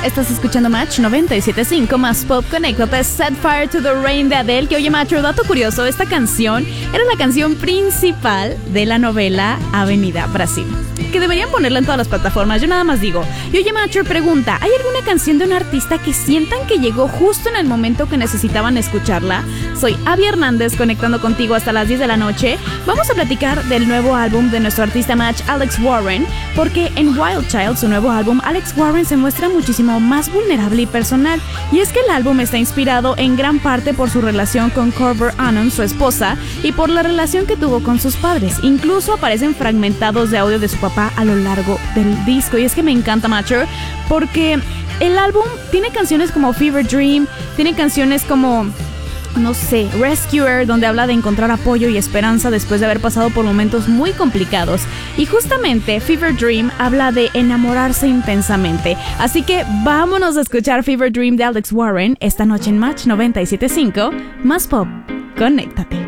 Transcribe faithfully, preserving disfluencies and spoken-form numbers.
Estás escuchando Match noventa y siete punto cinco más pop. Conéctate. Set Fire to the Rain de Adele. Que oye, Macho, dato curioso, esta canción era la canción principal de la novela Avenida Brasil, que deberían ponerla en todas las plataformas. Yo nada más digo. Y oye, Macho, pregunta, ¿hay alguna canción de un artista que sientan que llegó justo en el momento que necesitaban escucharla? Soy Abby Hernández, conectando contigo hasta las diez de la noche. Vamos a platicar del nuevo álbum de nuestro artista Match, Alex Warren, porque en Wild Child, su nuevo álbum, Alex Warren se muestra muchísimo más vulnerable y personal. Y es que el álbum está inspirado en gran parte por su relación con Corber Annon, su esposa, y por la relación que tuvo con sus padres. Incluso aparecen fragmentados de audio de su papá a lo largo del disco. Y es que me encanta, Matcher, porque el álbum tiene canciones como Fever Dream, tiene canciones como, no sé, Rescuer, donde habla de encontrar apoyo y esperanza después de haber pasado por momentos muy complicados. Y justamente Fever Dream habla de enamorarse intensamente. Así que vámonos a escuchar Fever Dream de Alex Warren esta noche en Match noventa y siete punto cinco, más pop. Conéctate.